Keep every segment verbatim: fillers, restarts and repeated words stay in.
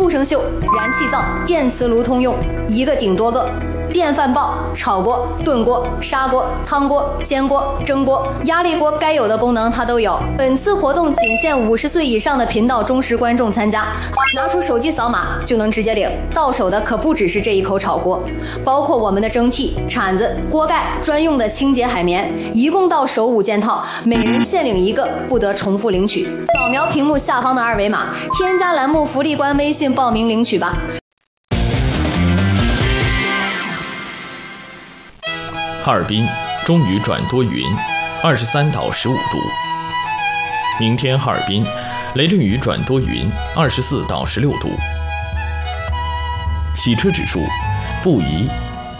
呼声秀、燃气灶、电磁炉通用，一个顶多个。电饭煲、炒锅、炖锅、砂锅、汤锅、煎锅、蒸锅、压力锅，该有的功能它都有。本次活动仅限五十岁以上的频道忠实观众参加，拿出手机扫码就能直接领。到手的可不只是这一口炒锅，包括我们的蒸屉、铲子、锅盖、专用的清洁海绵，一共到手五件套，每人限领一个，不得重复领取。扫描屏幕下方的二维码，添加栏目福利官微信报名领取吧。 哈尔滨终于转多云，二十三到十五度。明天哈尔滨雷阵雨转多云，二十四到十六度。洗车指数不宜，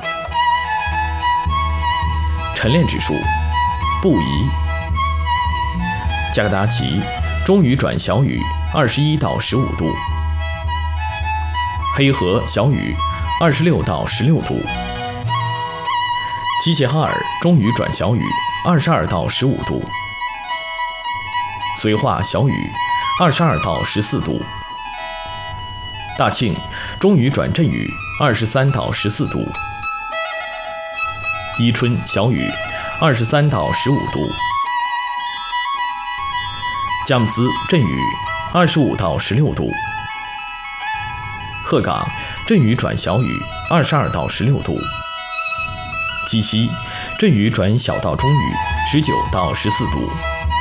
晨练指数不宜。加格达奇中雨转小雨，二十一到十五度。黑河小雨，二十六到十六度。齐齐哈尔中雨转小雨，二十二到十五度。绥化小雨，二十二到十四度。大庆中雨转阵雨，二十三到十四度。伊春小雨，二十三到十五度。佳木斯阵雨，二十五到十六度。鹤岗阵雨转小雨，二十二到十六度。鸡西阵雨转小到中雨，十九到十四度。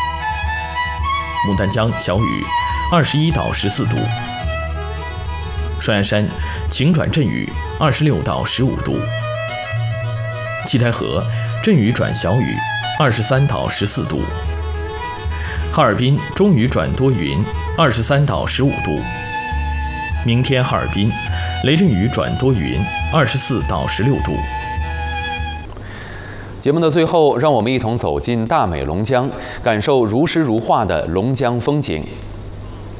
牡丹江小雨，二十一到十四度。双鸭山晴转阵雨，二十六到十五度。七台河阵雨转小雨，二十三到十四度。哈尔滨中雨转多云，二十三到十五度。明天哈尔滨雷阵雨转多云，二十四到十六度。 节目的最后，让我们一同走进大美龙江，感受如诗如画的龙江风景。